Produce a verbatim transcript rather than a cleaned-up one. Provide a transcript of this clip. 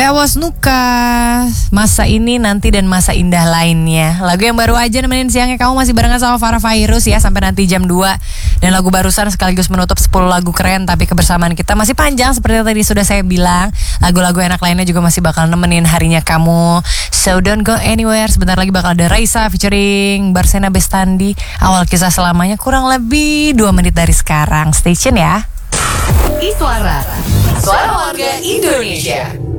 Ewas Nuka, masa ini nanti dan masa indah lainnya. Lagu yang baru aja nemenin siangnya kamu masih barengan sama Farah Fairuz ya sampai nanti jam dua. Dan lagu barusan sekaligus menutup sepuluh lagu keren. Tapi kebersamaan kita masih panjang seperti yang tadi sudah saya bilang. Lagu-lagu enak lainnya juga masih bakal nemenin harinya kamu. So don't go anywhere. Sebentar lagi bakal ada Raisa featuring Barsena Bestandi. Awal kisah selamanya kurang lebih dua menit dari sekarang. Stay tune ya. Iswara, suara warga Indonesia.